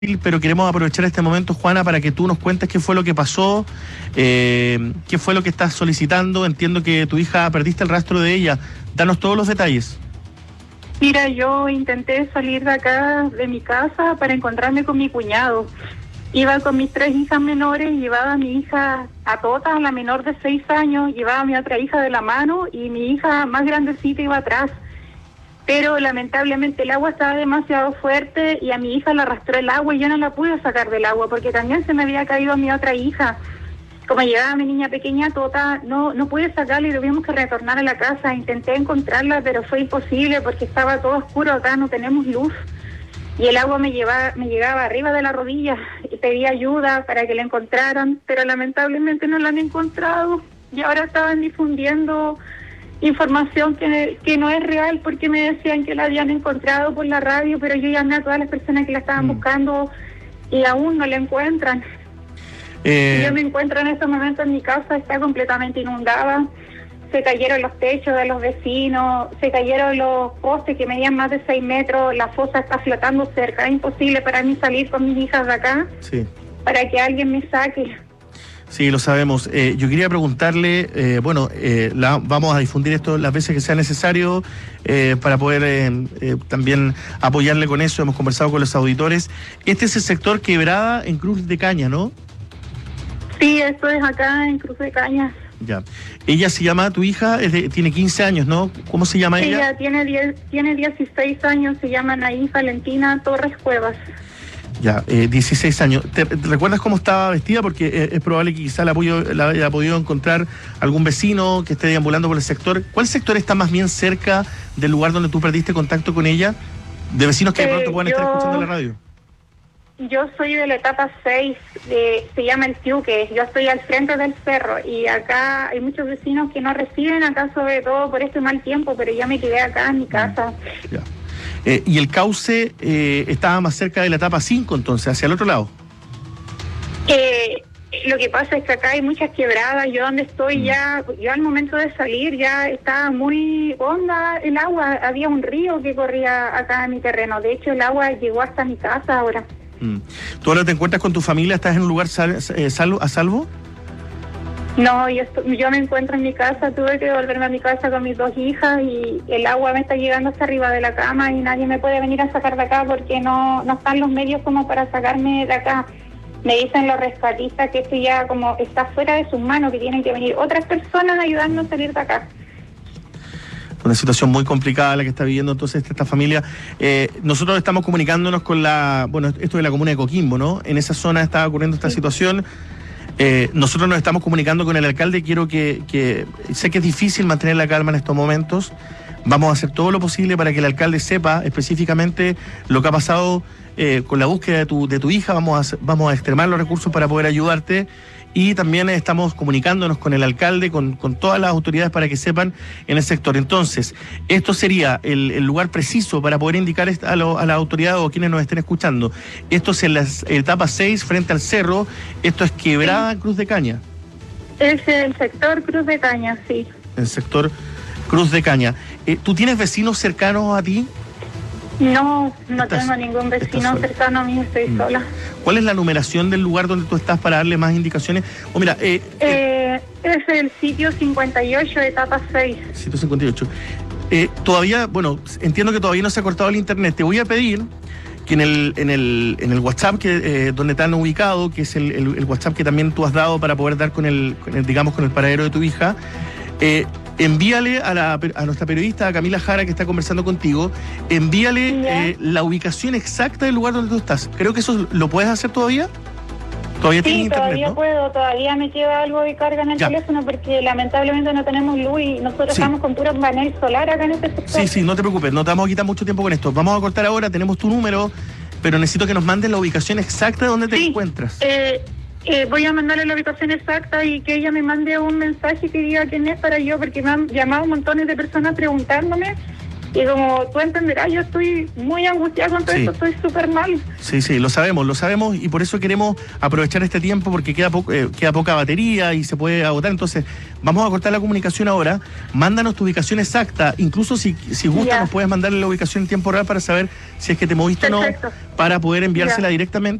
pero queremos aprovechar este momento, Juana, para que tú nos cuentes qué fue lo que pasó, qué fue lo que estás solicitando. Entiendo que tu hija perdiste el rastro de ella. Danos todos los detalles. Mira, yo intenté salir de acá, de mi casa, para encontrarme con mi cuñado. Iba con mis 3 hijas menores, llevaba a mi hija a Tota, la menor de 6 años, llevaba a mi otra hija de la mano y mi hija más grandecita iba atrás. Pero lamentablemente el agua estaba demasiado fuerte y a mi hija la arrastró el agua y yo no la pude sacar del agua porque también se me había caído mi otra hija. Como llevaba mi niña pequeña Tota, no pude sacarla y tuvimos que retornar a la casa. Intenté encontrarla, pero fue imposible porque estaba todo oscuro acá, no tenemos luz. Y el agua me llegaba arriba de la rodilla y pedí ayuda para que la encontraran, pero lamentablemente no la han encontrado. Y ahora estaban difundiendo información que no es real porque me decían que la habían encontrado por la radio, pero yo llamé a todas las personas que la estaban buscando y aún no la encuentran. Yo me encuentro en estos momentos en mi casa, está completamente inundada. Se cayeron los techos de los vecinos, se cayeron los postes que medían más de 6 metros, la fosa está flotando cerca. Es imposible para mí salir con mis hijas de acá para que alguien me saque. Sí, lo sabemos. Yo quería preguntarle, vamos a difundir esto las veces que sea necesario para poder también apoyarle con eso. Hemos conversado con los auditores. Este es el sector Quebrada en Cruz de Caña, ¿no? Sí, esto es acá en Cruz de Caña. Ya. Ella se llama, tu hija, tiene 15 años, ¿no? ¿Cómo se llama ella? Ella tiene 16 años, se llama Anaí Valentina Torres Cuevas. Ya, 16 años. ¿Te recuerdas cómo estaba vestida? Porque es probable que quizá la haya podido encontrar algún vecino que esté deambulando por el sector. ¿Cuál sector está más bien cerca del lugar donde tú perdiste contacto con ella? De vecinos que de pronto puedan estar escuchando la radio. Yo soy de la etapa 6, se llama El Tiuque. Yo estoy al frente del cerro y acá hay muchos vecinos que no reciben acá, sobre todo por este mal tiempo, pero yo me quedé acá en mi casa. Ya. ¿Y el cauce estaba más cerca de la etapa 5, entonces, hacia el otro lado? Lo que pasa es que acá hay muchas quebradas. Yo donde estoy yo al momento de salir ya estaba muy honda el agua. Había un río que corría acá en mi terreno. De hecho, el agua llegó hasta mi casa ahora. ¿Tú ahora te encuentras con tu familia? ¿Estás en un lugar a salvo? No, yo me encuentro en mi casa. Tuve que volverme a mi casa con mis 2 hijas y el agua me está llegando hasta arriba de la cama y nadie me puede venir a sacar de acá porque no están los medios como para sacarme de acá. Me dicen los rescatistas que esto ya como está fuera de sus manos, que tienen que venir otras personas a ayudarnos a salir de acá. Una situación muy complicada la que está viviendo entonces esta familia. Nosotros estamos comunicándonos con esto de la comuna de Coquimbo, ¿no? En esa zona está ocurriendo esta situación. Nosotros nos estamos comunicando con el alcalde. Quiero que sé que es difícil mantener la calma en estos momentos. Vamos a hacer todo lo posible para que el alcalde sepa específicamente lo que ha pasado con la búsqueda de tu hija. Vamos a extremar los recursos para poder ayudarte. Y también estamos comunicándonos con el alcalde, con todas las autoridades para que sepan en el sector. Entonces, esto sería el lugar preciso para poder indicar a la autoridad o quienes nos estén escuchando. Esto es en la etapa 6, frente al cerro. Esto es Quebrada, Cruz de Caña. Es el sector Cruz de Caña, sí. El sector Cruz de Caña. ¿Tú tienes vecinos cercanos a ti? No tengo ningún vecino cercano a mí, estoy sola. ¿Cuál es la numeración del lugar donde tú estás para darle más indicaciones? Es el sitio 58, etapa 6. Sitio 58. Todavía, entiendo que todavía no se ha cortado el internet. Te voy a pedir que en el WhatsApp donde te han ubicado, que es el WhatsApp que también tú has dado para poder dar con el paradero de tu hija, envíale a nuestra periodista, a Camila Jara, que está conversando contigo, envíale la ubicación exacta del lugar donde tú estás. Creo que eso lo puedes hacer todavía. ¿Todavía tienes internet, todavía no? Puedo, todavía me queda algo de carga en el teléfono porque lamentablemente no tenemos luz y nosotros estamos con puro panel solar acá en este sector. Sí, no te preocupes, no te vamos a quitar mucho tiempo con esto. Vamos a cortar ahora, tenemos tu número, pero necesito que nos mandes la ubicación exacta de donde te encuentras. Voy a mandarle la ubicación exacta y que ella me mande un mensaje que diga quién es para yo, porque me han llamado montones de personas preguntándome Y como tú entenderás, yo estoy muy angustiada con todo Sí. esto, estoy súper mal. Sí, lo sabemos y por eso queremos aprovechar este tiempo porque queda poca batería y se puede agotar. Entonces, vamos a cortar la comunicación ahora. Mándanos tu ubicación exacta. Incluso si gusta, Ya. nos puedes mandar la ubicación en tiempo real para saber si es que te moviste o no, Perfecto. para poder enviársela Ya. directamente